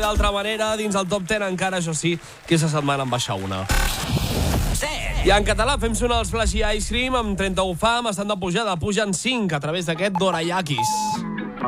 d'altra manera, dins el top 10 encara, això sí, aquesta setmana en baixa una. I en català fem sonar els Flashy Ice Cream amb 31 fam, estan de pujada, pugen 5 a través d'aquest Dorayakis.